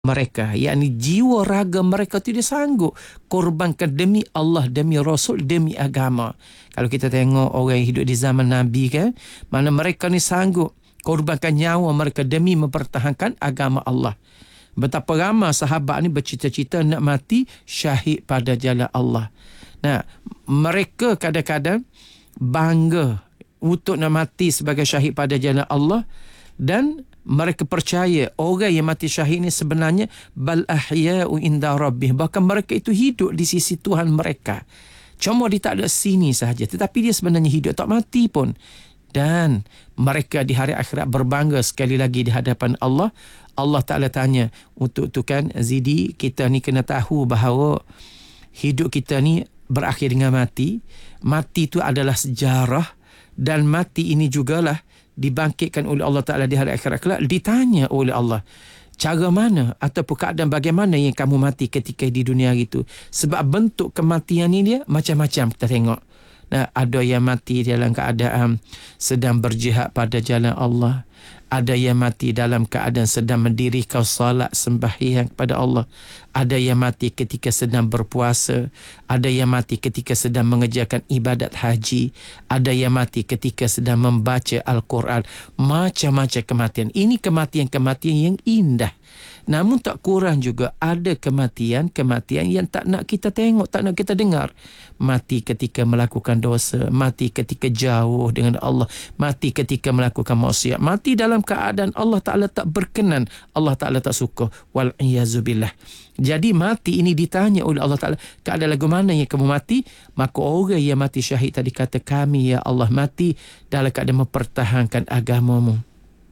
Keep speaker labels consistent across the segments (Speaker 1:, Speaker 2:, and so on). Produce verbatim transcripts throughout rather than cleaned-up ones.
Speaker 1: mereka, yakni jiwa raga mereka tu dia sanggup korbankan demi Allah, demi Rasul, demi agama. Kalau kita tengok orang yang hidup di zaman Nabi kan, mana mereka ni sanggup korbankan nyawa mereka demi mempertahankan agama Allah. Betapa ramai sahabat ni bercita-cita nak mati syahid pada jalan Allah. Nah, mereka kadang-kadang bangga untuk nak mati sebagai syahid pada jalan Allah, dan mereka percaya orang yang mati syahid ni sebenarnya bal ahya'u inda rabbih, bahkan mereka itu hidup di sisi Tuhan mereka. Cuma dia tak ada sini sahaja, tetapi dia sebenarnya hidup tak mati pun. Dan mereka di hari akhirat berbangga sekali lagi di hadapan Allah. Allah Ta'ala tanya untuk tu kan, Zidi, kita ni kena tahu bahawa hidup kita ni berakhir dengan mati. Mati itu adalah sejarah, dan mati ini jugalah dibangkitkan oleh Allah Ta'ala di hari akhirat kelak. Ditanya oleh Allah, cara mana ataupun keadaan bagaimana yang kamu mati ketika di dunia itu. Sebab bentuk kematian ini dia macam-macam kita tengok. Nah, ada yang mati dalam keadaan sedang berjihad pada jalan Allah. Ada yang mati dalam keadaan sedang mendirikan salat sembahyang kepada Allah. Ada yang mati ketika sedang berpuasa. Ada yang mati ketika sedang mengerjakan ibadat haji. Ada yang mati ketika sedang membaca Al-Quran. Macam-macam kematian. Ini kematian-kematian yang indah. Namun tak kurang juga ada kematian-kematian yang tak nak kita tengok, tak nak kita dengar. Mati ketika melakukan dosa, mati ketika jauh dengan Allah, mati ketika melakukan maksiat, mati dalam keadaan Allah Ta'ala tak berkenan, Allah Ta'ala tak suka. Wal'iyazubillah. Jadi mati ini ditanya oleh Allah Ta'ala, keadaan lagu mana yang kamu mati? Maka orang yang mati syahid tadi kata, kami ya Allah mati dalam keadaan mempertahankan agamamu.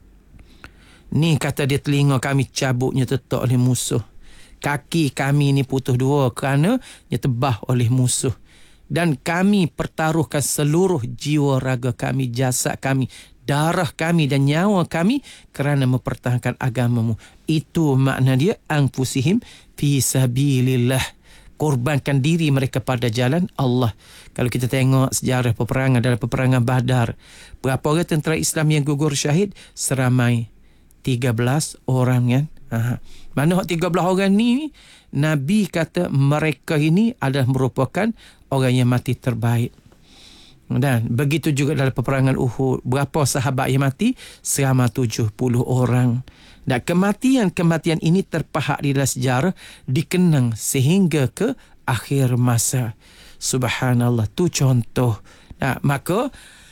Speaker 1: Ni kata dia, telinga kami cabutnya tetap oleh musuh. Kaki kami ni putus dua kerana dia tebah oleh musuh. Dan kami pertaruhkan seluruh jiwa raga kami, jasad kami, darah kami dan nyawa kami kerana mempertahankan agamamu. Itu makna dia, anfusihim fi sabilillah. Korbankan diri mereka pada jalan Allah. Kalau kita tengok sejarah peperangan dalam peperangan Badar, berapa orang tentera Islam yang gugur syahid? Seramai tiga belas orang kan. Aha. Mana tiga belas orang ni, Nabi kata mereka ini adalah merupakan orang yang mati terbaik. Dan begitu juga dalam peperangan Uhud, berapa sahabat yang mati? Seramai tujuh puluh orang. Dan kematian-kematian ini terpahat di dalam sejarah, dikenang sehingga ke akhir masa. Subhanallah, tu contoh. Nah, maka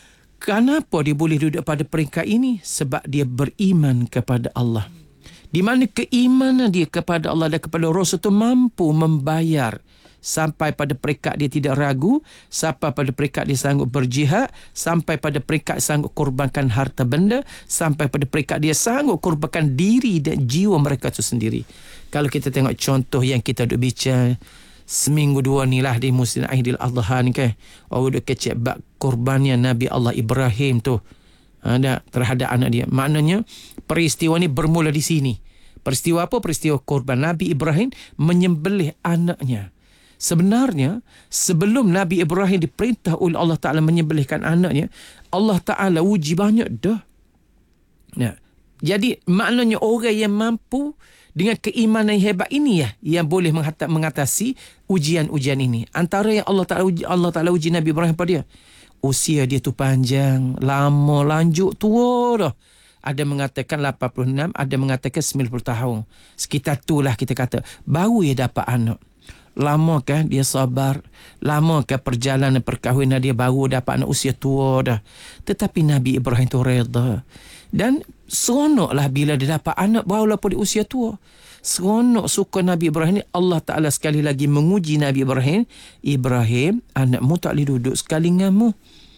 Speaker 1: kenapa dia boleh duduk pada peringkat ini? Sebab dia beriman kepada Allah. Di mana keimanan dia kepada Allah dan kepada Rasul itu mampu membayar sampai pada peringkat dia tidak ragu, sampai pada peringkat dia sanggup berjihad, sampai pada peringkat sanggup korbankan harta benda, sampai pada peringkat dia sanggup korbankan diri dan jiwa mereka itu sendiri. Kalau kita tengok contoh yang kita duk bicara seminggu dua ni lah di musim Aidil Adha ni kan, orang duk kecek bab korbannya Nabi Allah Ibrahim tu ada terhadap anak dia. Maknanya peristiwa ni bermula di sini. Peristiwa apa? Peristiwa korban Nabi Ibrahim menyembelih anaknya. Sebenarnya sebelum Nabi Ibrahim diperintah oleh Allah Ta'ala menyembelihkan anaknya, Allah Ta'ala uji banyak dah. Nah, jadi maknanya orang yang mampu dengan keimanan yang hebat ini ya yang boleh mengatasi ujian-ujian ini. Antara yang Allah Ta'ala uji, Allah Ta'ala uji Nabi Ibrahim pada dia, usia dia tu panjang, lama, lanjut, tua dah. Ada mengatakan lapan puluh enam, ada mengatakan sembilan puluh tahun. Sekitar itulah kita kata. Baru dia dapat anak. Lama kan dia sabar? Lama kan perjalanan perkahwinan dia baru dapat anak usia tua dah. Tetapi Nabi Ibrahim tu reda. Dan seronoklah bila dia dapat anak walaupun di usia tua. Seronok suka Nabi Ibrahim ni. Allah Ta'ala sekali lagi menguji Nabi Ibrahim. Ibrahim, anakmu tak boleh duduk sekali denganmu.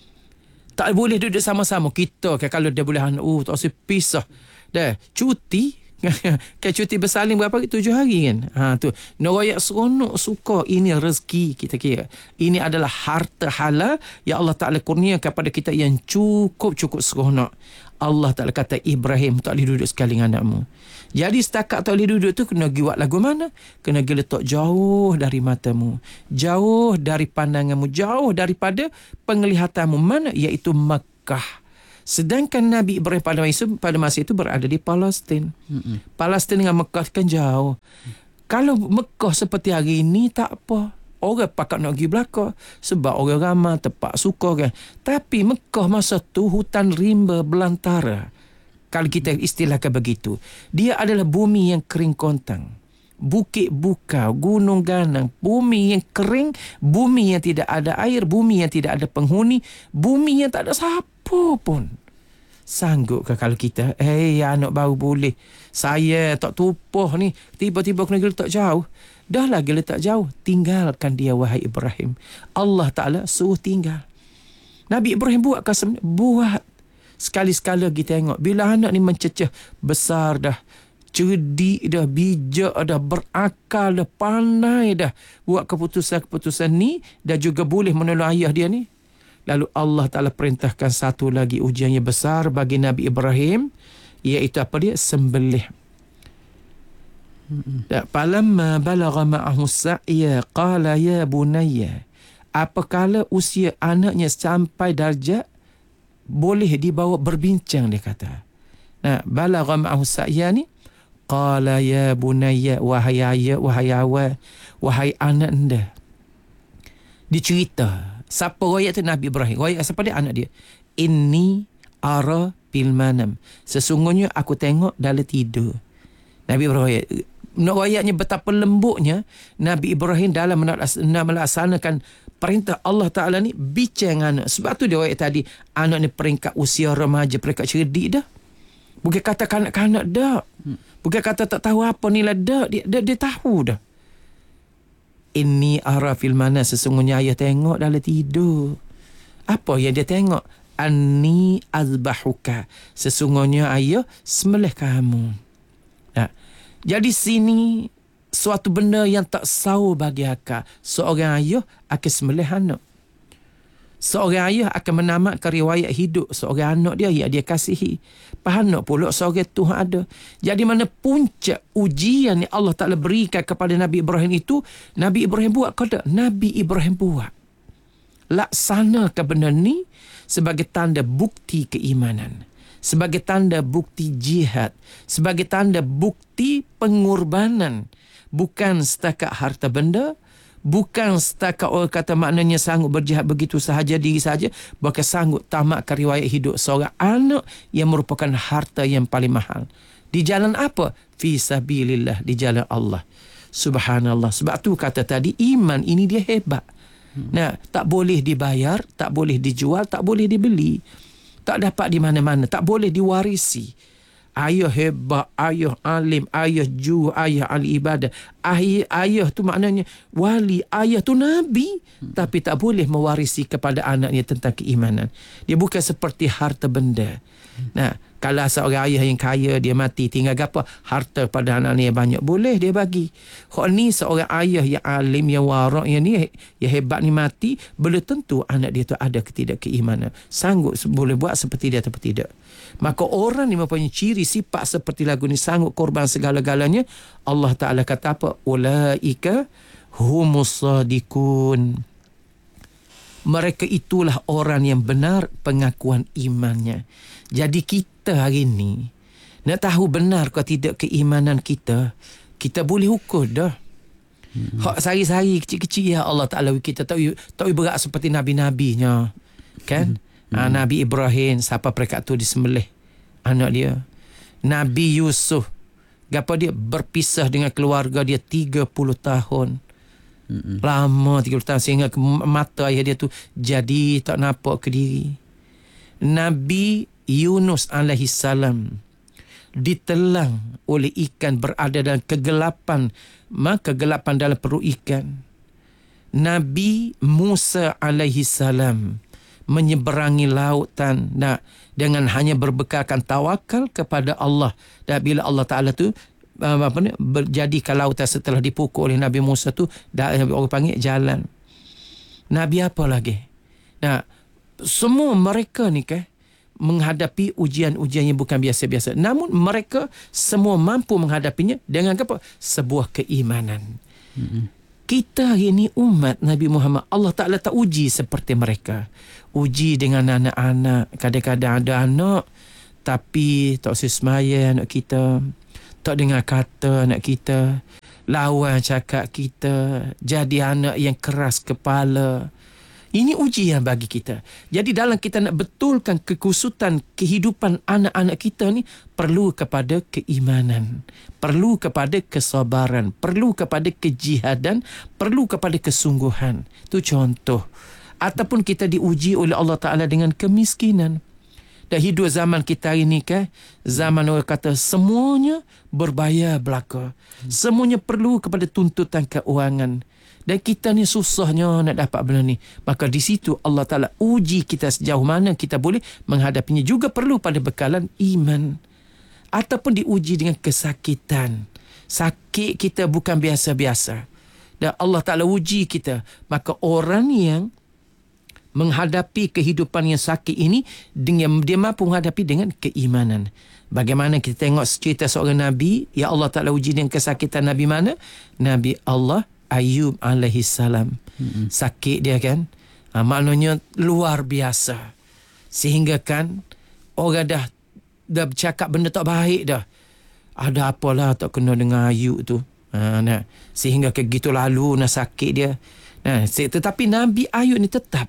Speaker 1: Tak boleh duduk sama-sama. Kita kan kalau dia boleh anak, oh tak usah pisah. Dah, cuti. Kan cuti bersalin berapa hari? Tujuh hari kan. Ha tu. Noroyak seronok suka. Ini rezeki kita kira. Ini adalah harta halal yang Allah Ta'ala kurnia kepada kita yang cukup-cukup seronok. Allah Ta'ala kata Ibrahim tak boleh duduk sekali dengan anakmu. Jadi setakat tak boleh duduk tu kena pergi buat lagu mana? Kena pergi letak jauh dari matamu, jauh dari pandanganmu, jauh daripada penglihatanmu. Mana? Iaitu Makkah. Sedangkan Nabi Ibrahim pada masa itu, pada masa itu berada di Palestin. Hmm. Palestin dengan Mekah kan jauh. Hmm. Kalau Mekah seperti hari ini tak apa. Orang pakat nak pergi belakang sebab orang ramai tempat suka kan. Tapi Mekah masa tu hutan rimba belantara. Kalau kita istilahkan begitu. Dia adalah bumi yang kering kontang. Bukit bukau, gunung ganang, bumi yang kering, bumi yang tidak ada air, bumi yang tidak ada penghuni, bumi yang tak ada siapa pun. Sanggup ke kalau kita, eh hey, anak baru boleh. Saya tak tupuh ni, tiba-tiba kena letak jauh. Dah lagi letak jauh, tinggalkan dia wahai Ibrahim. Allah Ta'ala suruh tinggal. Nabi Ibrahim buat kasam, buat. Sekali-sekala kita tengok, bila anak ni mencecah, besar dah, cerdik dah, bijak dah, berakal dah, pandai dah, buat keputusan-keputusan ni, dan juga boleh menolong ayah dia ni. Lalu Allah Ta'ala perintahkan satu lagi ujian yang besar bagi Nabi Ibrahim, iaitu apa dia? Sembelih. Falamma balagha ma'ahu sa'ya qala ya bunayya, apakala usia anaknya sampai darjat boleh dibawa berbincang, dia kata. Nah, balagha ma'ahu sa'ya ni, qala ya bunayya, wahai ayah, wahai awal, wahai anak anda. Dicerita. Siapa royak tu? Nabi Ibrahim. Royak siapa dia? Anak dia. Inni ara bil manam. Sesungguhnya aku tengok dalam tidur. Nabi Ibrahim. Nak royaknya betapa lembutnya Nabi Ibrahim dalam melaksanakan perintah Allah Ta'ala ni, bincang anak. Sebab tu dia royak tadi, anak ni peringkat usia remaja, peringkat cerdik dah. Bukan kata kanak-kanak dah. Bukan kata tak tahu apa ni lah dah. Dia, dia, dia tahu dah. Inni ara fil mana, sesungguhnya ayah tengok dalam tidur. Apa yang dia tengok? Anni azbahuka, sesungguhnya ayah sembelih kamu. Nah, jadi sini suatu benda yang tak saur bagi akal. Seorang ayah akan sembelih anak. Seorang ayah akan menamatkan riwayat hidup seorang anak dia yang dia kasihi. Pahanak pula seorang Tuhan ada. Jadi mana puncak ujian yang Allah Ta'ala berikan kepada Nabi Ibrahim itu, Nabi Ibrahim buat ke tak? Nabi Ibrahim buat. Laksanakan benda ni sebagai tanda bukti keimanan. Sebagai tanda bukti jihad. Sebagai tanda bukti pengorbanan. Bukan setakat harta benda, bukan setakat orang kata maknanya sanggup berjihad begitu sahaja diri saja, bahkan sanggup tamatkan riwayat hidup seorang anak yang merupakan harta yang paling mahal. Di jalan apa? Fi sabilillah, di jalan Allah. Subhanallah. Sebab tu kata tadi, iman ini dia hebat. Hmm. Nah, tak boleh dibayar, tak boleh dijual, tak boleh dibeli. Tak dapat di mana-mana, tak boleh diwarisi. Ayah hebat, ayah alim, ayah ju, ayah ahli ibadah. Ayah, ayah tu maknanya wali, ayah tu nabi. Hmm. Tapi tak boleh mewarisi kepada anaknya tentang keimanan. Dia bukan seperti harta benda. Hmm. Nah, kalau seorang ayah yang kaya, dia mati, tinggal apa? Harta pada anaknya banyak, boleh dia bagi. Kok ni seorang ayah yang alim, yang warak, yang ni, yang hebat ni mati, belum tentu anak dia tu ada ketidak keimanan. Sanggup boleh buat seperti dia atau tidak. Maka orang ni mempunyai ciri sifat seperti lagu ni, sanggup korban segala-galanya. Allah Ta'ala kata apa? Ulaika humus sadikun. Mereka itulah orang yang benar pengakuan imannya. Jadi kita hari ni nak tahu benar ke tidak keimanan kita, kita boleh ukur dah. Hmm. Hak sehari-hari kecil-kecil, ya Allah Ta'ala, kita tak tak berat seperti nabi-nabinya. Kan? Hmm. Ha, Nabi Ibrahim, siapa peringkat tu disembelih anak dia. Nabi Yusuf, gapo dia berpisah dengan keluarga dia tiga puluh tahun. Hmm. Lama tiga puluh tahun, sehingga mata ayah dia tu jadi tak nampak ke diri. Nabi Yunus alaihi salam ditelang oleh ikan, berada dalam kegelapan, maka kegelapan dalam perut ikan. Nabi Musa alaihi salam menyeberangi lautan, nah, dengan hanya berbekalkan tawakal kepada Allah. Dan bila Allah Ta'ala tu apa ni, berjadikan lautan setelah dipukul oleh Nabi Musa tu, dah orang panggil jalan. Nabi apa lagi? Nah, semua mereka ni kan menghadapi ujian-ujian yang bukan biasa-biasa. Namun mereka semua mampu menghadapinya dengan apa? Sebuah keimanan. Mm-hmm. Kita ini umat Nabi Muhammad, Allah Ta'ala tak uji seperti mereka. Uji dengan anak-anak. Kadang-kadang ada anak tapi tak sesemaya anak kita, tak dengar kata anak kita, lawan cakap kita, jadi anak yang keras kepala. Ini ujian bagi kita. Jadi dalam kita nak betulkan kekusutan kehidupan anak-anak kita ni, perlu kepada keimanan, perlu kepada kesabaran, perlu kepada kejihadan, perlu kepada kesungguhan. Itu contoh. Ataupun kita diuji oleh Allah Ta'ala dengan kemiskinan. Dan hidup zaman kita ini kan, zaman orang kata semuanya berbayar belaka. Semuanya perlu kepada tuntutan keuangan. Dan kita ni susahnya nak dapat benda ni. Maka di situ Allah Ta'ala uji kita sejauh mana kita boleh menghadapinya. Juga perlu pada bekalan iman. Ataupun diuji dengan kesakitan. Sakit kita bukan biasa-biasa. Dan Allah Ta'ala uji kita. Maka orang yang menghadapi kehidupan yang sakit ini, dengan dia mampu menghadapi dengan keimanan. Bagaimana kita tengok cerita seorang Nabi, ya Allah Ta'ala uji dengan kesakitan Nabi mana? Nabi Allah Ayub alaihi salam. Mm-hmm. Sakit dia kan. Ha, maknanya luar biasa. Sehingga kan orang dah dah bercakap benda tak baik dah. Ada apalah tak kena dengan Ayub tu. Ha, nah. Sehingga ke gitu lalu nak sakit dia. Nah, tetapi Nabi Ayub ni tetap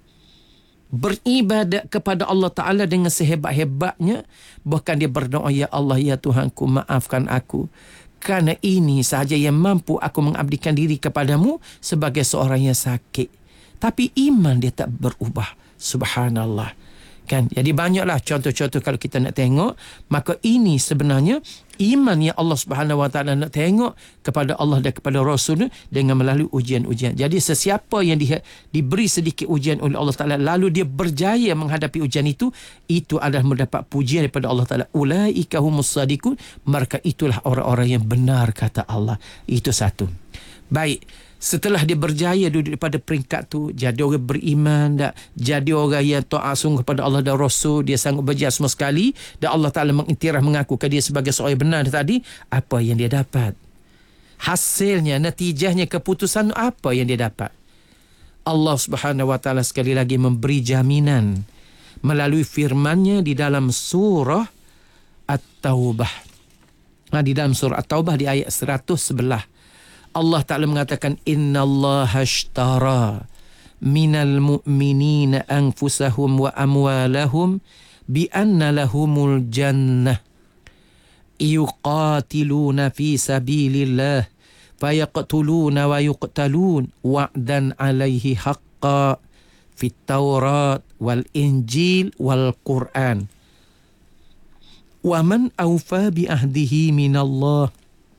Speaker 1: beribadat kepada Allah Ta'ala dengan sehebat-hebatnya. Bahkan dia berdoa, ya Allah, ya Tuhanku, maafkan aku. Kerana ini sahaja yang mampu aku mengabdikan diri kepadamu sebagai seorang yang sakit. Tapi iman dia tak berubah. Subhanallah. Kan? Jadi banyaklah contoh-contoh kalau kita nak tengok. Maka ini sebenarnya iman yang Allah Subhanahu Wa Taala nak tengok kepada Allah dan kepada Rasul dengan melalui ujian-ujian. Jadi sesiapa yang di, diberi sedikit ujian oleh Allah Taala lalu dia berjaya menghadapi ujian itu, itu adalah mendapat pujian daripada Allah Taala. Ulaika humus shadiqun, mereka itulah orang-orang yang benar kata Allah. Itu satu. Baik. Setelah dia berjaya duduk pada peringkat tu, jadi orang beriman, tak? Jadi orang yang taat sungguh kepada Allah dan Rasul, dia sanggup berjaya semua sekali, dan Allah Ta'ala mengiktiraf mengakukan dia sebagai seorang yang benar tadi. Apa yang dia dapat? Hasilnya, natijahnya, keputusan apa yang dia dapat? Allah Subhanahu Wa Ta'ala sekali lagi memberi jaminan melalui firman-Nya di dalam surah At-Taubah. Nah, di dalam surah At-Taubah di ayat seratus sebelas. Allah Ta'ala mengatakan, innallaha ashtara minal mu'minina anfusahum wa amwalahum bi anna lahumul jannah yuqatiluna fi sabilillah fayaqtuluna wa yuqtalun wa'dan alaihi haqqa fit taurat wal injil wal quran wa man awfa bi ahdihi minallah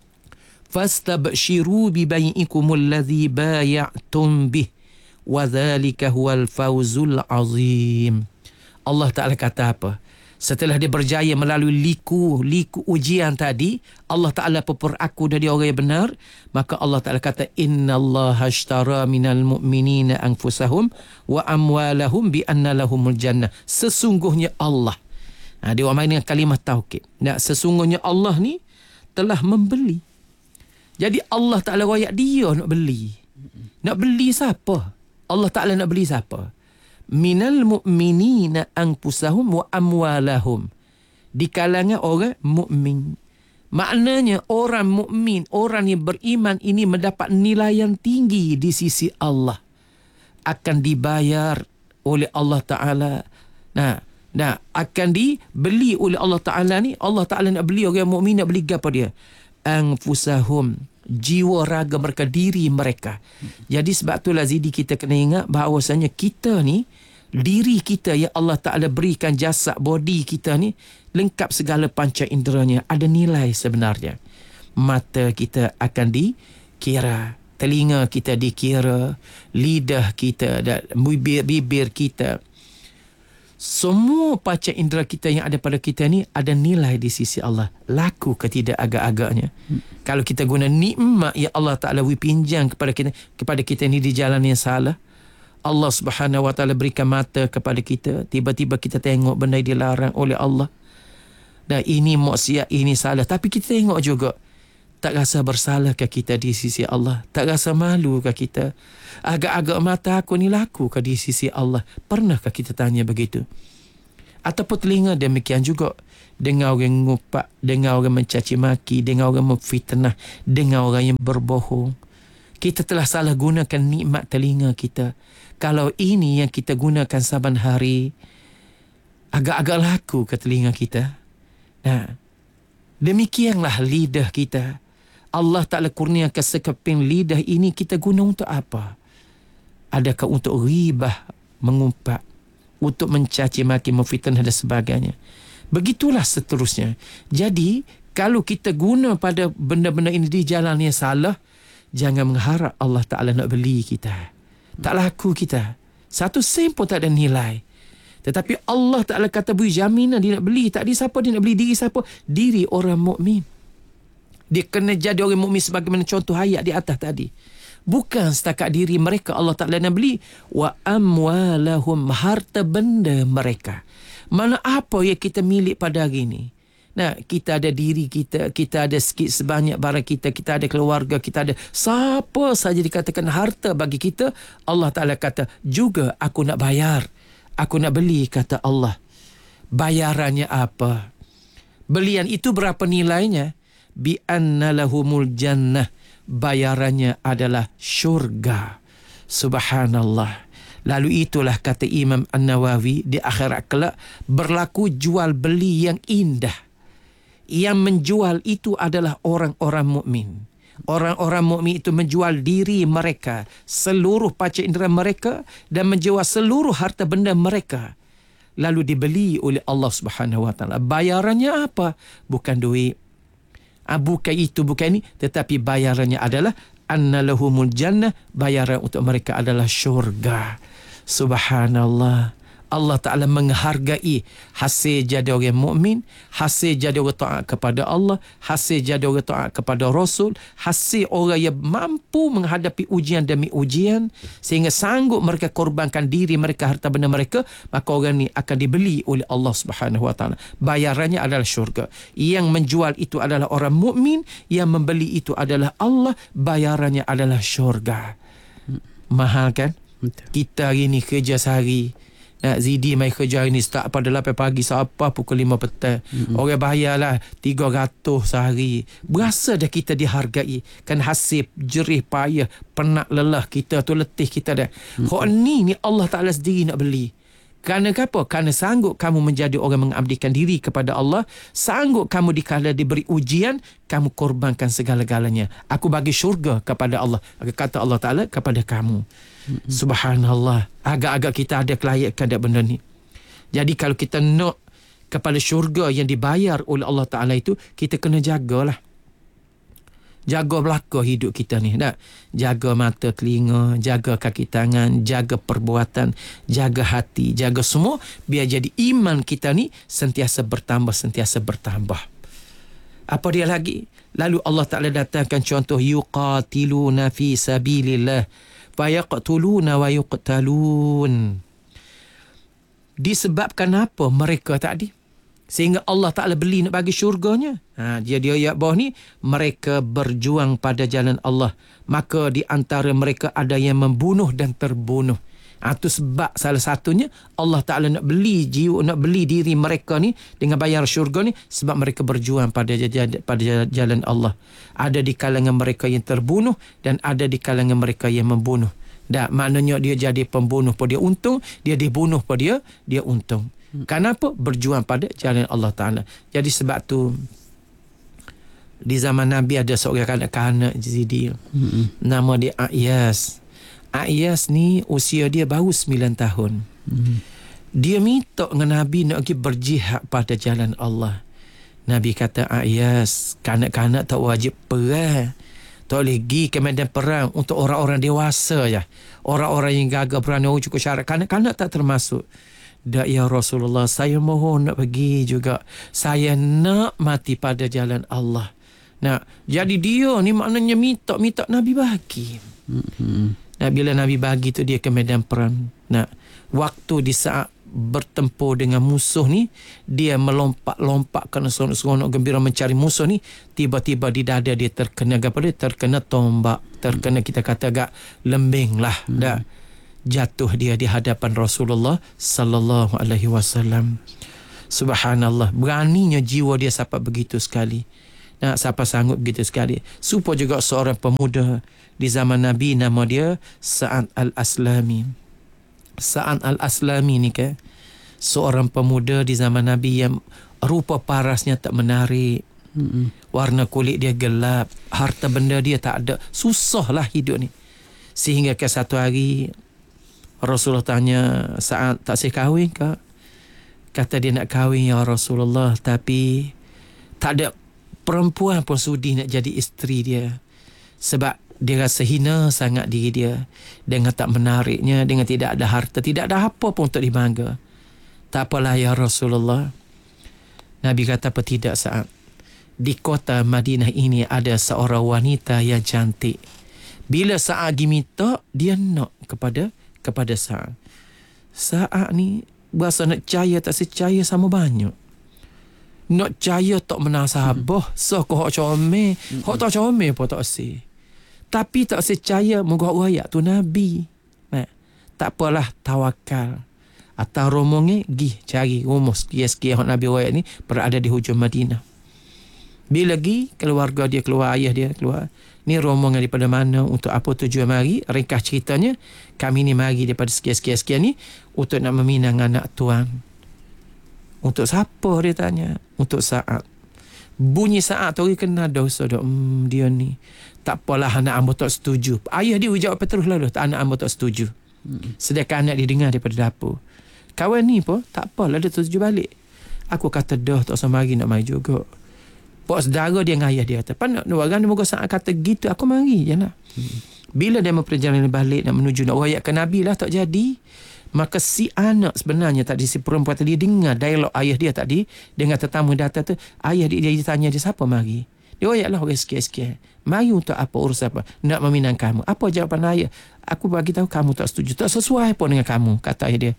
Speaker 1: fastabshiru bi bai'ikumul ladzi bay'atum bih wa dzalika huwal fawzul azim. Allah Ta'ala kata apa? Setelah dia berjaya melalui liku liku ujian tadi, Allah Ta'ala peperaku dari orang yang benar, maka Allah Ta'ala kata, innallaha ashtara minal mu'minina anfusahum wa amwalahum bi anna lahumul jannah. Sesungguhnya Allah. Ha, dia main dengan kalimah taukid. Nah, sesungguhnya Allah ni telah membeli. Jadi Allah Ta'ala royak dia nak beli. Nak beli siapa? Allah Ta'ala nak beli siapa? Minal mu'minina anfusahum wa amwalahum. Di kalangan orang mukmin. Maknanya orang mukmin, orang yang beriman ini mendapat nilai yang tinggi di sisi Allah. Akan dibayar oleh Allah Ta'ala. Nah, nah akan dibeli oleh Allah Ta'ala ni. Allah Ta'ala nak beli orang mukmin, nak beli apa dia? Anfusahum, jiwa raga mereka, diri mereka. Jadi sebab itulah Zidi, kita kena ingat bahawasanya kita ni, diri kita yang Allah Ta'ala berikan jasad body kita ni, lengkap segala panca inderanya, ada nilai sebenarnya. Mata kita akan dikira, telinga kita dikira, lidah kita dan bibir, bibir kita, semua panca indera kita yang ada pada kita ni ada nilai di sisi Allah. Laku ke tidak agak-agaknya. Hmm. Kalau kita guna nikmat yang Allah Ta'ala pinjam kepada kita, kepada kita ni di jalan yang salah, Allah Subhanahu Wa Ta'ala berikan mata kepada kita, tiba-tiba kita tengok benda dilarang oleh Allah, dan ini maksiat, ini salah. Tapi kita tengok juga Tak rasa bersalahkah kita di sisi Allah? Tak rasa malukah kita? Agak-agak mata aku ni lakukah di sisi Allah? Pernahkah kita tanya begitu? Ataupun telinga demikian juga. Dengar orang ngupak, dengar orang mencaci maki, dengar orang memfitnah, dengar orang yang berbohong. Kita telah salah gunakan nikmat telinga kita. Kalau ini yang kita gunakan saban hari, agak-agak laku ke telinga kita? Nah, demikianlah lidah kita. Allah Ta'ala kurniakan sekeping lidah ini, kita guna untuk apa? Adakah untuk ribah, mengumpat, untuk mencaci maki, memfitnah dan sebagainya? Begitulah seterusnya. Jadi, kalau kita guna pada benda-benda ini di jalan yang salah, jangan mengharap Allah Ta'ala nak beli kita. Tak laku kita. Satu sen pun tak ada nilai. Tetapi Allah Ta'ala kata beri jaminan dia nak beli. Tak ada siapa dia nak beli diri siapa? Diri orang mukmin. Dia kena jadi orang mukmin sebagaimana contoh ayat di atas tadi. Bukan setakat diri mereka Allah Ta'ala nak beli. Wa amwalahum, harta benda mereka. Mana apa yang kita milik pada hari ini? Nah, kita ada diri kita, kita ada sikit sebanyak barang kita, kita ada keluarga, kita ada siapa saja dikatakan harta bagi kita, Allah Ta'ala kata, juga aku nak bayar. Aku nak beli, kata Allah. Bayarannya apa? Belian itu berapa nilainya? Bi anna lahumul jannah. Bayarannya adalah syurga. Subhanallah. Lalu itulah kata Imam An-Nawawi, di akhirat kelak berlaku jual beli yang indah. Yang menjual itu adalah orang-orang mukmin. Orang-orang mukmin itu menjual diri mereka, seluruh panca indera mereka, dan menjual seluruh harta benda mereka. Lalu dibeli oleh Allah Subhanahu Wa Taala. Bayarannya apa? Bukan duit. Ah, bukan itu, bukan ini. Tetapi bayarannya adalah annalahumul jannah. Bayaran untuk mereka adalah syurga. Subhanallah. Allah Ta'ala menghargai hasil jadi orang mukmin, hasil jadi orang taat kepada Allah, hasil jadi orang taat kepada Rasul, hasil orang yang mampu menghadapi ujian demi ujian sehingga sanggup mereka korbankan diri mereka, harta benda mereka, maka orang ni akan dibeli oleh Allah Subhanahu Wa Taala. Bayarannya adalah syurga. Yang menjual itu adalah orang mukmin, yang membeli itu adalah Allah, bayarannya adalah syurga. Mahal kan? Kita hari ni kerja sehari, nak Zidi mai kerja hari ni start pada lapan pagi sampai pukul lima petang. Mm-hmm. Orang bayarlah tiga ratus sehari. Berasa dah kita dihargai. Kan hasil jerih payah, penat lelah kita tu, letih kita dah. Mm-hmm. Hak ni ni Allah Ta'ala sendiri nak beli. Kerana apa? Kerana sanggup kamu menjadi orang mengabdikan diri kepada Allah. Sanggup kamu dikala diberi ujian, kamu korbankan segala-galanya. Aku bagi syurga kepada Allah. Kata Allah Ta'ala kepada kamu. Mm-hmm. Subhanallah. Agak-agak kita ada kelayakan dak benda ni. Jadi kalau kita nak kepada syurga yang dibayar oleh Allah Ta'ala itu, kita kena jagalah. Jaga belaka hidup kita ni. Tak? Jaga mata, telinga, jaga kaki tangan, jaga perbuatan, jaga hati, jaga semua. Biar jadi iman kita ni sentiasa bertambah, sentiasa bertambah. Apa dia lagi? Lalu Allah Ta'ala datangkan contoh. Yuqatiluna fi sabilillah. Fayaqtuluna wa yuqtalun. Disebabkan apa mereka tadi? Sehingga Allah Ta'ala beli nak bagi syurganya. Ha, jadi ayat bawah ni, mereka berjuang pada jalan Allah. Maka di antara mereka ada yang membunuh dan terbunuh. Ha, itu sebab salah satunya Allah Ta'ala nak beli jiwa, nak beli diri mereka ni dengan bayar syurga ni, sebab mereka berjuang pada jalan, pada jalan Allah. Ada di kalangan mereka yang terbunuh dan ada di kalangan mereka yang membunuh. Tak, maknanya dia jadi pembunuh pun dia untung, dia dibunuh pun dia, dia untung. Kenapa? Berjuang pada jalan Allah Ta'ala. Jadi sebab tu di zaman Nabi ada seorang kanak-kanak Zidi. Mm-hmm. Nama dia A'yas. A'yas ni usia dia baru sembilan tahun. Mm-hmm. Dia minta dengan Nabi nak pergi berjihad pada jalan Allah. Nabi kata, A'yas, kanak-kanak tak wajib perang. Tak boleh pergi ke medan perang untuk orang-orang dewasa je. Orang-orang yang gagah berani, orang cukup syarat. Kanak-kanak tak termasuk. Dak ya Rasulullah, saya mohon nak pergi juga. Saya nak mati pada jalan Allah. Nah, jadi dia ni maknanya minta-minta Nabi bagi. Mm-hmm. Nah, bila Nabi bagi tu dia ke medan perang. Nah, waktu di saat bertempur dengan musuh ni, dia melompat-lompat kerana seronok-seronok gembira mencari musuh ni, tiba-tiba di dada dia terkena apa dia? Terkena tombak, terkena kita kata agak lembing lah. Hmm. Dah jatuh dia di hadapan Rasulullah sallallahu alaihi wasallam. Subhanallah, beraninya jiwa dia sampai begitu sekali. Nak siapa sanggup begitu sekali. Supaya juga seorang pemuda di zaman Nabi, nama dia Sa'ad al-Aslami. Sa'ad al-Aslami ni ke, seorang pemuda di zaman Nabi yang rupa parasnya tak menarik. Mm-hmm. Warna kulit dia gelap, harta benda dia tak ada. Susahlah hidup ni. Sehingga ke satu hari Rasulullah tanya, Sa'ad, tak saya kahwin ke? Kata dia, nak kahwin ya Rasulullah, tapi tak ada perempuan pun sudi nak jadi isteri dia. Sebab dia rasa hina sangat diri dia, dengan tak menariknya, dengan tidak ada harta, tidak ada apa pun untuk dibangga. Tak apalah ya Rasulullah. Nabi kata, apa tidak Sa'ad, di kota Madinah ini ada seorang wanita yang cantik. Bila Sa'ad diminta, dia nak kepada kepada Sa'ad. Sa'ad ni berasa nak percaya tak percaya sama banyak. Nak percaya tak menang sahabah. So kau hak comel, hak tak comel pun tak si. Tapi tak percaya moga ayat tu Nabi. Nah, tak apalah, tawakal. Atau romonge gi cari rumah sekian-sekian hak Nabi ayat ni berada di hujung Madinah. Bila lagi keluarga dia keluar, ayah dia keluar, ni rombongan daripada mana, untuk apa tujuan mari? Ringkas ceritanya, kami ni mari daripada sekian-sekian-sekian ni untuk nak meminang anak tuan. Untuk siapa dia tanya? Untuk Sa'ad. Bunyi Sa'ad tu dia kena dosa dah. Hmm, dia ni tak apalah, anak hamba tak setuju. Ayah dia jawab terus lalu, tak, anak hamba tak setuju. Hmm. Sedangkan anak dia dengar daripada dapur. Kawan ni pun tak apalah, dia setuju balik. Aku kata dah tak usah mari, nak mari juga. Pak saudara dia dengan ayah dia kata, "Pan nak orang ni moga Sa'ad kata gitu, aku mari je lah." Hmm. Bila dia berperjalanan balik nak menuju nak wayatkan Nabi lah, tak jadi. Maka si anak sebenarnya tadi, si perempuan tadi dengar dialog ayah dia tadi dengan tetamu datang tu. Ayah dia, dia tanya dia, siapa mari? Dia wayatlah orang sikit-sikit. Mari untuk apa, urusan apa? Nak meminang kamu. Apa jawapan ayah? Aku bagi tahu kamu tak setuju, tak sesuai pun dengan kamu, kata ayah dia.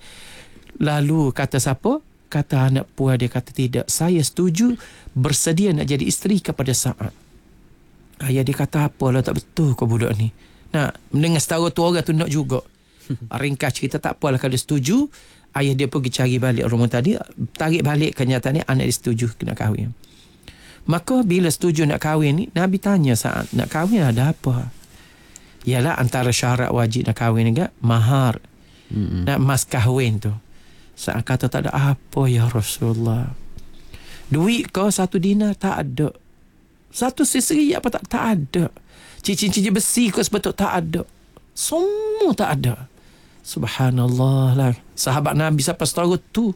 Speaker 1: Lalu kata siapa? Kata anak puan dia, kata tidak, saya setuju bersedia nak jadi isteri kepada Sa'ad. Ayah dia kata, apalah, tak betul kau budak ni. Nak mendengar setara tu orang tu nak juga. Ringkas cerita, tak apalah kalau dia setuju. Ayah dia pergi cari balik rumah tadi, tarik balik kenyataan ni, anak dia setuju nak kahwin. Maka bila setuju nak kahwin ni, Nabi tanya Sa'ad, nak kahwin ada apa? Ialah antara syarat wajib nak kahwin juga mahar. Mm-hmm. Nak mas kahwin tu. Sa'ad kata, tak ada apa ya Rasulullah. Duit kau satu dinar tak ada. Satu sisri apa tak tak ada. Cincin-cincin besi kau sebetul tak ada. Semua tak ada. Subhanallah lah. Sahabat Nabi sampai setara tu.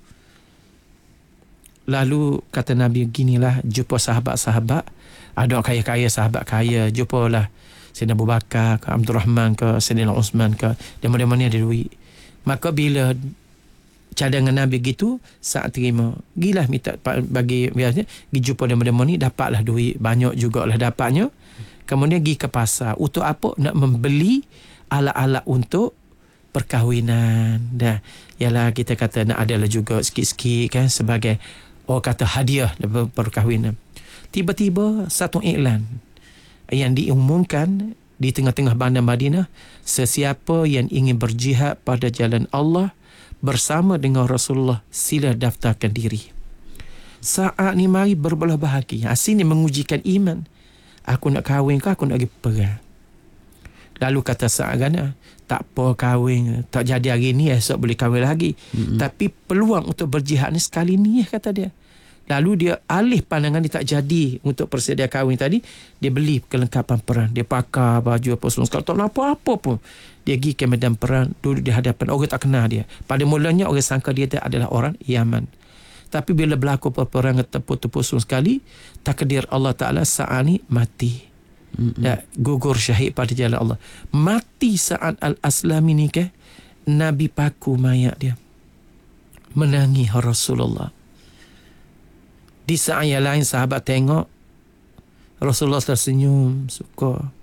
Speaker 1: Lalu kata Nabi, ginilah, jumpa sahabat-sahabat. Ada orang kaya-kaya, sahabat kaya. Jumpalah Sayyidina Abu Bakar ke, Abdul Rahman ke, Sayyidina Osman ke. Dia mana-mana ada duit. Maka bila cadangan Nabi gitu, Sa'ad terima. Gilah minta bagi biasanya, pergi jumpa demo-demo ni, dapatlah duit. Banyak jugalah dapatnya. Kemudian pergi ke pasar. Untuk apa? Nak membeli alat-alat untuk perkahwinan. Dah, ialah kita kata nak adalah juga sikit-sikit kan, sebagai orang kata hadiah dalam perkahwinan. Tiba-tiba satu iklan yang diumumkan di tengah-tengah bandar Madinah, sesiapa yang ingin berjihad pada jalan Allah bersama dengan Rasulullah, sila daftarkan diri. Sa'ad ni mari berbelah bahagia. Asin ni mengujikan iman. Aku nak kahwin ke, aku nak pergi perang. Lalu kata Sa'ad kan, tak apa kahwin, tak jadi hari ni, esok boleh kahwin lagi. Mm-hmm. Tapi peluang untuk berjihad ni sekali ni, kata dia. Lalu dia alih pandangan, dia tak jadi untuk persedia kahwin tadi. Dia beli kelengkapan perang. Dia pakai baju apa semua. Kalau tak apa-apa pun, dia pergi ke medan perang, duduk di hadapan orang tak kenal dia. Pada mulanya orang sangka dia adalah orang Yaman. Tapi bila berlaku peperangan tepus-tepus sekali, takdir Allah Ta'ala, Sa'ad ni mati. Mm-hmm. Gugur syahid pada jalan Allah. Mati Sa'ad al-Aslami ni ke, Nabi paku mayat dia, menangi Rasulullah. Di saat yang lain sahabat tengok, Rasulullah tersenyum suka.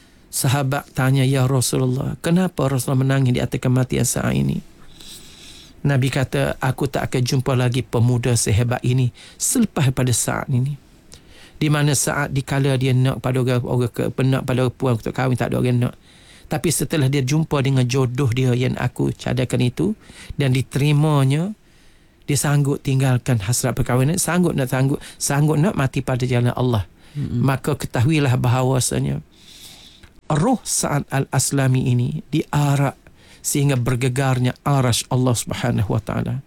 Speaker 1: Sahabat tanya, ya Rasulullah, kenapa Rasulullah menangis di atas kematian Sa'ad ini? Nabi kata, aku tak akan jumpa lagi pemuda sehebat ini selepas pada saat ini. Di mana saat dikala dia nak pada orang, orang ke, nak pada puan untuk kahwin, tak ada orang nak. Tapi setelah dia jumpa dengan jodoh dia yang aku cadangkan itu dan diterimanya, dia sanggup tinggalkan hasrat perkahwinan, sanggup nak sanggup sanggup nak mati pada jalan Allah. Mm-hmm. Maka ketahuilah bahawasanya roh Sa'ad al-Aslami ini diarak sehingga bergegarnya arash Allah Subhanahu wa taala.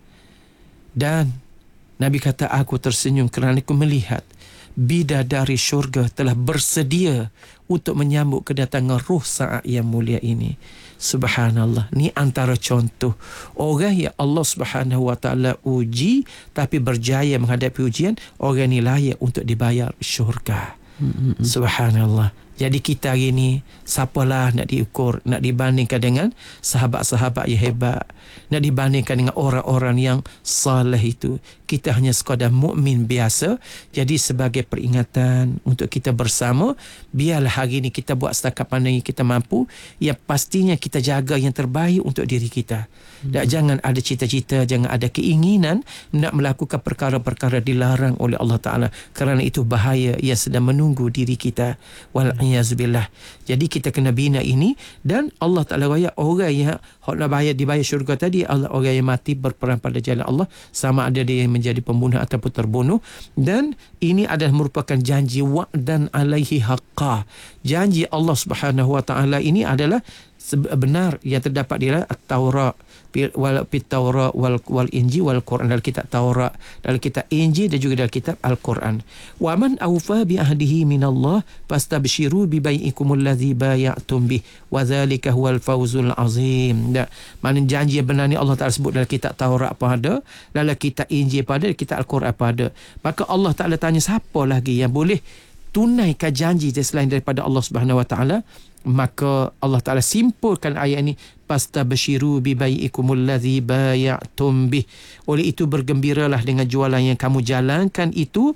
Speaker 1: Dan Nabi kata, aku tersenyum kerana aku melihat bidadari syurga telah bersedia untuk menyambut kedatangan roh Sa'ad yang mulia ini. Subhanallah. Ni antara contoh orang yang Allah Subhanahu wa taala uji tapi berjaya menghadapi ujian, orang ni layak untuk dibayar syurga. Mm-hmm. Subhanallah. Jadi kita hari ni, siapalah nak diukur, nak dibandingkan dengan sahabat-sahabat yang hebat, nak dibandingkan dengan orang-orang yang saleh itu. Kita hanya sekadar mukmin biasa. Jadi sebagai peringatan untuk kita bersama, biarlah hari ni kita buat setakat mana yang kita mampu. Yang pastinya kita jaga yang terbaik untuk diri kita. Dan hmm. jangan ada cita-cita, jangan ada keinginan nak melakukan perkara-perkara dilarang oleh Allah Ta'ala. Kerana itu bahaya yang sedang menunggu diri kita. Wal'iyazubillah. Jadi kita kena bina ini. Dan Allah Ta'ala raya orang yang nak bayar, dibayar syurga tadi, Allah, orang yang mati berperang pada jalan Allah, sama ada dia yang menjadi pembunuh ataupun terbunuh. Dan ini adalah merupakan janji wa'dan alaihi haqqa. Janji Allah Subhanahu wa taala ini adalah benar yang terdapat di dalam Taurat, wal Taurat wal wal Injil wal Quran, dalam kitab Taurat, dalam kitab Injil dan juga dalam kitab Al-Quran. Wa man awfa bi ahdihi minallah fastabshiru bi bai'ikumul ladzi bay'atum bih wa dzalika huwal fawzul azim. Mana janji yang benar ni Allah Taala sebut dalam kitab Taurat apa ada, dalam kitab Injil apa ada, dalam kitab Al-Quran apa ada. Maka Allah Taala tanya, siapa lagi yang boleh tunaikan janji selain daripada Allah Subhanahu wa taala? Maka Allah Ta'ala simpulkan ayat ini, fastabshiru bi bai'ikumul ladzi bay'atum bih. Oleh itu bergembiralah dengan jualan yang kamu jalankan itu.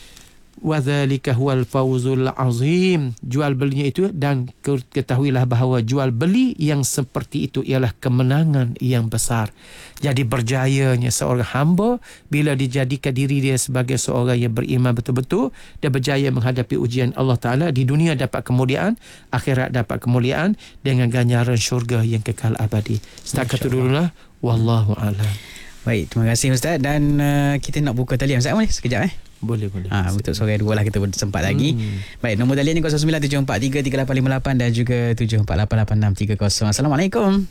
Speaker 1: Wa dzalika huwal fawzul azim. Jual belinya itu, dan ketahuilah bahawa jual beli yang seperti itu ialah kemenangan yang besar. Jadi berjayanya seorang hamba bila dijadikan diri dia sebagai seorang yang beriman betul-betul, dia berjaya menghadapi ujian Allah Ta'ala. Di dunia dapat kemuliaan, akhirat dapat kemuliaan dengan ganjaran syurga yang kekal abadi. Setakat itu dululah. Wallahu a'lam.
Speaker 2: Baik, terima kasih Ustaz. Dan uh, kita nak buka talian Ustaz boleh? Sekejap eh.
Speaker 1: Boleh, boleh.
Speaker 2: Ha, untuk sore dua lah kita sempat lagi. Hmm. Baik, nombor talian ni kosong sembilan tujuh empat tiga tiga lapan lima lapan dan juga tujuh empat lapan lapan enam tiga kosong. Assalamualaikum.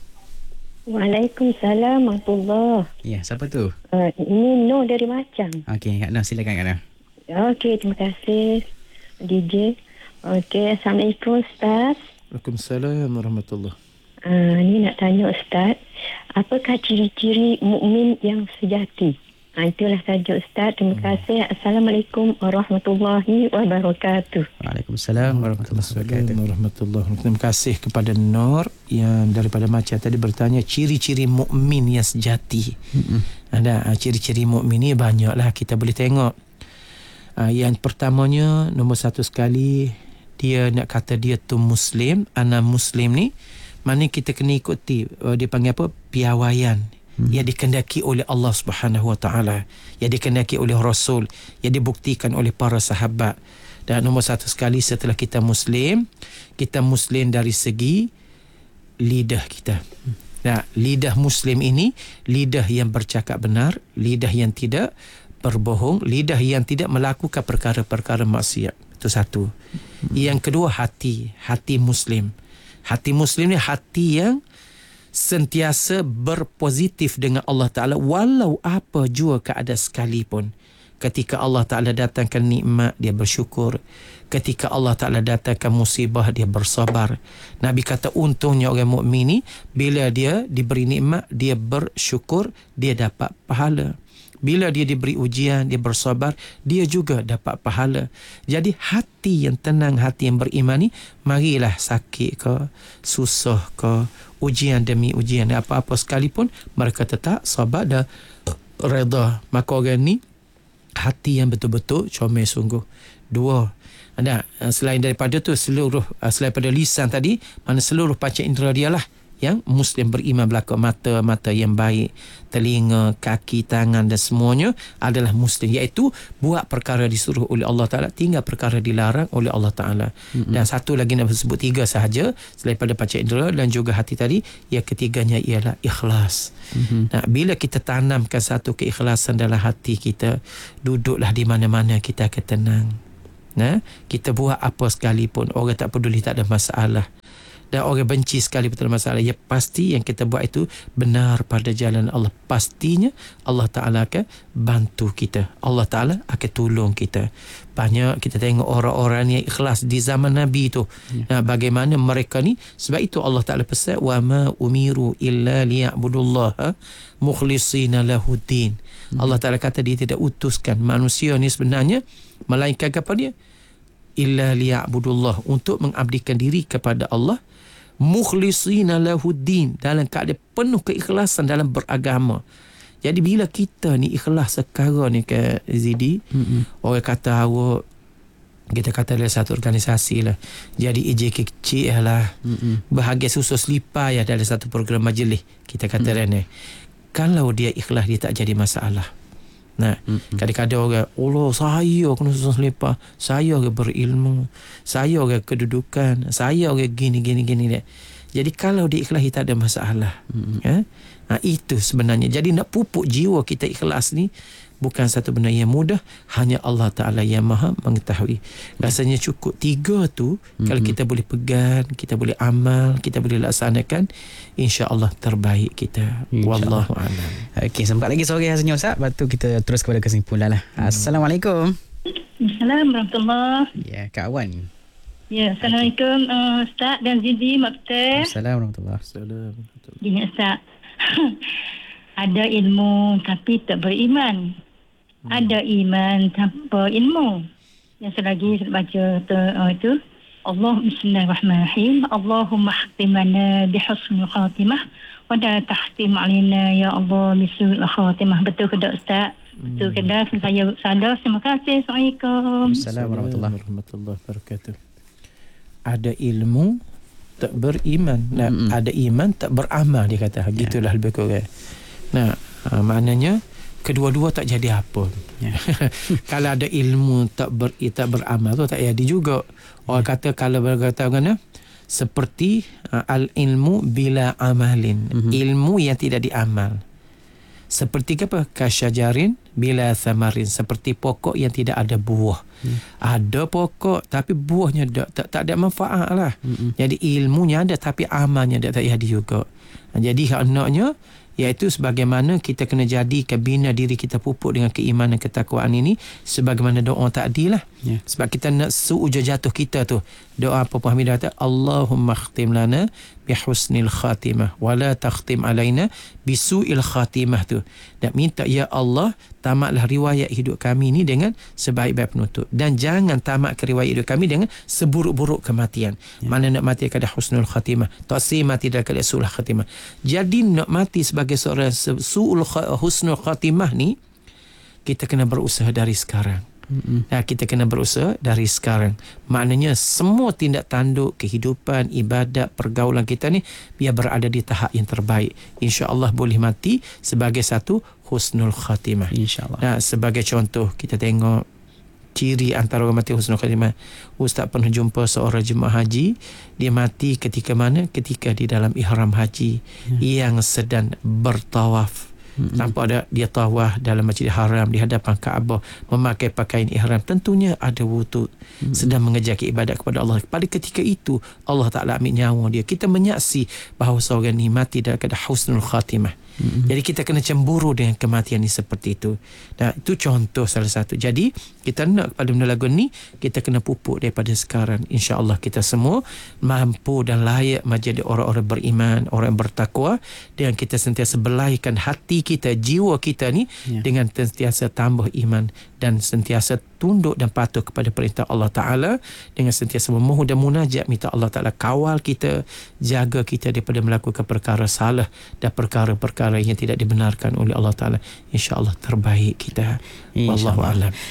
Speaker 3: Waalaikumsalam warahmatullahi.
Speaker 2: Ya, siapa tu?
Speaker 3: Uh, ini No dari Macang.
Speaker 2: Okey, Kak Noh, silakan Kak Noh.
Speaker 3: Okey, terima kasih D J. Okey, Assalamualaikum Ustaz.
Speaker 1: Waalaikumsalam warahmatullahi.
Speaker 3: Uh, ni nak tanya Ustaz, apakah ciri-ciri mukmin yang sejati? Ha, itulah saja Ustaz. Terima kasih. Assalamualaikum warahmatullahi wabarakatuh.
Speaker 2: Waalaikumsalam warahmatullahi wabarakatuh.
Speaker 1: Warahmatullahi wabarakatuh. Terima kasih kepada Nur yang daripada Macam tadi bertanya ciri-ciri mukmin yang sejati. Mm-hmm. Ada ciri-ciri mukmin ni banyaklah kita boleh tengok. Uh, yang pertamanya, nombor satu sekali, dia nak kata dia tu Muslim, ana Muslim ni, mana kita kena ikuti, uh, dia panggil apa? Piawaian. Hmm. Yang dikendaki oleh Allah Subhanahu wa taala, yang dikendaki oleh Rasul, yang dibuktikan oleh para sahabat. Dan nombor satu sekali, setelah kita Muslim, kita Muslim dari segi lidah kita. Nah, lidah Muslim ini lidah yang bercakap benar, lidah yang tidak berbohong, lidah yang tidak melakukan perkara-perkara maksiat. Itu satu. Hmm. Yang kedua, hati, hati Muslim. Hati Muslim ni hati yang sentiasa berpositif dengan Allah Ta'ala walau apa jua keadaan sekalipun. Ketika Allah Ta'ala datangkan nikmat, dia bersyukur. Ketika Allah Ta'ala datangkan musibah, dia bersabar. Nabi kata untungnya orang mukmin ni, bila dia diberi nikmat, dia bersyukur, dia dapat pahala. Bila dia diberi ujian, dia bersabar, dia juga dapat pahala. Jadi hati yang tenang, hati yang beriman ni, marilah sakit ke, susah ke, ujian demi ujian, apa-apa sekalipun, mereka tetap sabar dan redha. Maka orang ni hati yang betul-betul comel sungguh. Dua, ada selain daripada tu seluruh, selain daripada lisan tadi, mana seluruh panca indera dia lah yang Muslim beriman belaka, mata mata yang baik, telinga, kaki, tangan dan semuanya adalah Muslim, iaitu buat perkara disuruh oleh Allah Ta'ala, tinggal perkara dilarang oleh Allah Ta'ala. Mm-hmm. Dan satu lagi nak sebut tiga sahaja selain pada panca indera dan juga hati tadi, yang ketiganya ialah ikhlas. Mm-hmm. Nah, bila kita tanamkan satu keikhlasan dalam hati kita, duduklah di mana-mana kita akan tenang. Nah, kita buat apa sekalipun, orang tak peduli, tak ada masalah. Dan orang benci sekali betul masalah, ya pasti yang kita buat itu benar pada jalan Allah. Pastinya Allah Ta'ala akan bantu kita, Allah Ta'ala akan tolong kita. Banyak kita tengok orang-orang yang ikhlas di zaman Nabi tu, ya. Nah, bagaimana mereka ni, sebab itu Allah Ta'ala pesan, wa ma umiru illa liya'budullaha mukhlishina lahuddin. hmm. Allah Ta'ala kata dia tidak utuskan manusia ni sebenarnya melainkan apa dia, illa liya'budullah, untuk mengabdikan diri kepada Allah, mukhlishina lahuddin, dalam keadaan penuh keikhlasan dalam beragama. Jadi bila kita ni ikhlas sekarang ni ke Zidi, mm-hmm. orang kata awak, kita kata dalam satu organisasi lah, jadi E J K kecil lah, mm-hmm. bahagia susu selipar ya dalam satu program majlis, kita kata mm-hmm. ni, kalau dia ikhlas dia tak jadi masalah. Nah, mm-hmm. kadang-kadang orang, Allah saya kena susun selipar, saya orang berilmu, saya orang kedudukan, saya orang gini gini gini dia. Jadi kalau dia ikhlas tak ada masalah. Mm-hmm. Ya? Nah, itu sebenarnya. Jadi nak pupuk jiwa kita ikhlas ni bukan satu benda yang mudah, hanya Allah Ta'ala yang maha mengetahui. Rasanya cukup tiga tu, mm-hmm. kalau kita boleh pegang, kita boleh amal, kita boleh laksanakan, insya-Allah terbaik kita. Wallahu a'lam.
Speaker 2: Okey, sempat lagi sore rasanya Ustaz, lepas tu kita terus kepada kesimpulan lah. Hmm. Assalamualaikum.
Speaker 4: Assalamualaikum warahmatullahi.
Speaker 2: Ya, Kak Wan.
Speaker 4: Ya, Assalamualaikum uh, Ustaz dan Zidi Maktab.
Speaker 2: Assalamualaikum warahmatullahi.
Speaker 4: Gini Ustaz, ada ilmu tapi tak beriman. Hmm. Ada iman tanpa ilmu. Yang selagi saya baca tu, uh, itu Allah bismillahirrahmanirrahim. Allahumma khtim lana bihusnil khatimah wa la tahtim alaina ya Allah bisu'il khatimah. Betul ke tak Ustaz? Hmm. Betul ke tak? Saya salah. Terima kasih. Assalamualaikum.
Speaker 2: Assalamualaikum
Speaker 1: warahmatullahi wabarakatuh. Ada ilmu tak beriman. Nah, mm-hmm. ada iman tak beramal, dia kata. Gitulah yeah. lebih kurang. Nah, uh, maknanya kedua-dua tak jadi apa. Yeah. Kalau ada ilmu tak ber, tak beramal tu tak jadi juga. Orang yeah. kata kalau berkata mana? Seperti uh, al-ilmu bila amalin. Mm-hmm. Ilmu yang tidak diamal. Seperti apa? Kasyajarin bila samarin. Seperti pokok yang tidak ada buah. Hmm. Ada pokok tapi buahnya tak, tak, tak ada manfaat lah. Hmm. Jadi ilmunya ada tapi amalnya tak, tak ada juga. Jadi hendaknya iaitu sebagaimana kita kena jadikan bina diri kita pupuk dengan keimanan ketakwaan ini sebagaimana doa tadi lah. Yeah. Sebab kita nak suuja jatuh kita tu. Doa apa Puan Hamidah kata, Allahumma khtim lana bihusnil khatimah wa la takhtim alaina bisu'il khatimah tu. Dan minta ya Allah tamatlah riwayat hidup kami ni dengan sebaik-baik penutup dan jangan tamat ke riwayat hidup kami dengan seburuk-buruk kematian. Yeah. Mana nak mati kada husnul khatimah, tak si mati dah kada su'ul khatimah. Jadi nak mati sebagai seorang su'ul husnul khatimah ni kita kena berusaha dari sekarang. Mm-hmm. Nah, kita kena berusaha dari sekarang. Maknanya semua tindak tanduk kehidupan, ibadat, pergaulan kita ni biar berada di tahap yang terbaik. InsyaAllah boleh mati sebagai satu husnul khatimah. InsyaAllah. Nah, sebagai contoh kita tengok ciri antara orang mati husnul khatimah. Ustaz pernah jumpa seorang jemaah haji, dia mati ketika mana? Ketika di dalam ihram haji hmm. yang sedang bertawaf. Mm-hmm. Nampak ada dia tawaf dalam Masjidil Haram di hadapan Kaabah memakai pakaian ihram, tentunya ada wuduk, mm-hmm. sedang mengejar ibadat kepada Allah. Pada ketika itu Allah Ta'ala ambil nyawa dia. Kita menyaksi bahawa seorang ni mati dalam keadaan husnul khatimah. Mm-hmm. Jadi kita kena cemburu dengan kematian ni seperti itu. Nah, itu contoh salah satu. Jadi kita nak pada benda lagu ni kita kena pupuk daripada sekarang. InsyaAllah kita semua mampu dan layak menjadi orang-orang beriman, orang yang bertakwa, dan kita sentiasa belaikan hati kita, jiwa kita ni yeah. dengan sentiasa tambah iman dan sentiasa tunduk dan patuh kepada perintah Allah Ta'ala, dengan sentiasa memohon dan munajat minta Allah Ta'ala kawal kita, jaga kita daripada melakukan perkara salah dan perkara-perkara yang tidak dibenarkan oleh Allah Ta'ala. InsyaAllah terbaik kita. Wallahu a'lam.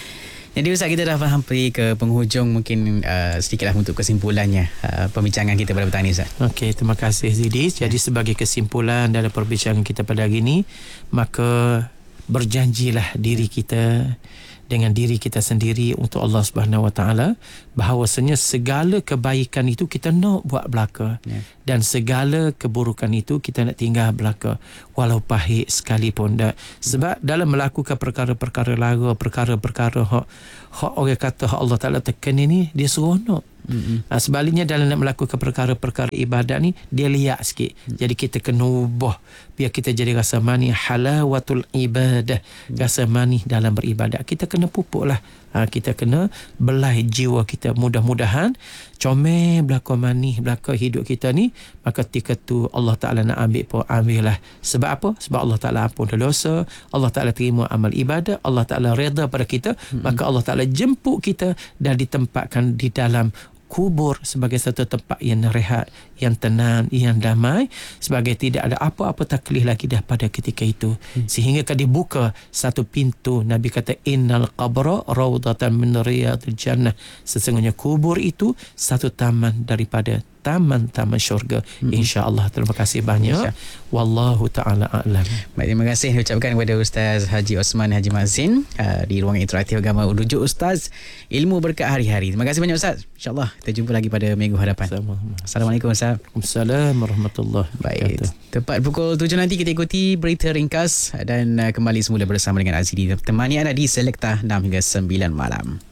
Speaker 2: Jadi Ustaz, kita dah hampir ke penghujung, mungkin uh, sedikitlah untuk kesimpulannya uh, perbincangan kita pada petang ini, Ustaz.
Speaker 1: Okey, terima kasih Zidis. Jadi sebagai kesimpulan dalam perbincangan kita pada hari ini, maka berjanjilah diri kita dengan diri kita sendiri untuk Allah Subhanahu Wa Taala bahawasanya segala kebaikan itu kita nak buat belaka, yeah. dan segala keburukan itu kita nak tinggal belaka walau pahit sekalipun. Dan sebab dalam melakukan perkara-perkara lara, perkara-perkara hak hak orang kata hak Allah Taala tekan ini, dia seronok. Mm-hmm. Ha, sebaliknya dalam nak melakukan perkara-perkara ibadat ni, dia liat sikit. Mm. Jadi kita kena ubah biar kita jadi rasa manis, halawatul ibadah, mm. rasa manis dalam beribadat. Kita kena pupuk lah. Ha, kita kena belai jiwa kita. Mudah-mudahan comel belaka manis belaka hidup kita ni, maka ketika tu Allah Ta'ala nak ambil pun ambil lah. Sebab apa? Sebab Allah Ta'ala ampun dosa, Allah Ta'ala terima amal ibadah, Allah Ta'ala reda pada kita, mm-hmm. maka Allah Ta'ala jemput kita dan ditempatkan di dalam kubur sebagai satu tempat yang rehat, yang tenang, yang damai, sebagai tidak ada apa-apa taklif lagi dah pada ketika itu. Hmm. Sehingga kan dibuka satu pintu. Nabi kata innal qabra raudatan min riyadil jannah. Sesungguhnya kubur itu satu taman daripada taman-taman syurga. Hmm. Insya-Allah. Terima kasih banyak. Wallahu taala a'lam.
Speaker 2: Baik, terima kasih diucapkan kepada Ustaz Haji Osman Haji Mazin uh, di ruang interaktif agama Rujuk Ustaz, ilmu berkat hari-hari. Terima kasih banyak Ustaz. Insya-Allah kita jumpa lagi pada minggu hadapan. Assalamualaikum Ustaz.
Speaker 1: Waalaikumsalam warahmatullahi wabarakatuh.
Speaker 2: Baik, tepat pukul tujuh nanti kita ikuti berita ringkas dan uh, kembali semula bersama dengan Azidi temani anda di Selekta enam hingga sembilan malam.